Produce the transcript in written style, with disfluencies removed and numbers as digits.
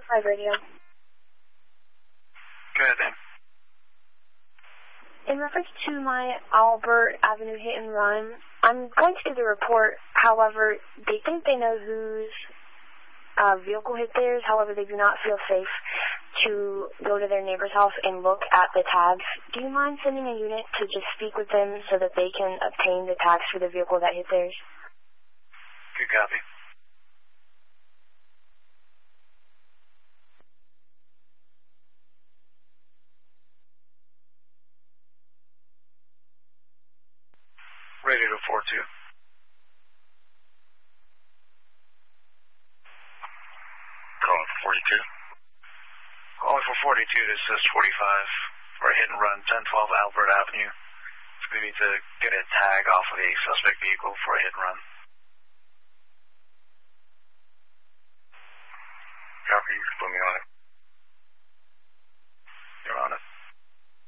Hi, radio. Go ahead, then. In reference to my Albert Avenue hit and run, I'm going to do the report. However, they think they know whose vehicle hit theirs. However, they do not feel safe to go to their neighbor's house and look at the tags. Do you mind sending a unit to just speak with them so that they can obtain the tags for the vehicle that hit theirs? Good copy. Radio to 42. Calling for 42. Calling for 42 to assist 45 for a hit and run, 1012 Albert Avenue. We need to get a tag off of the suspect vehicle for a hit and run.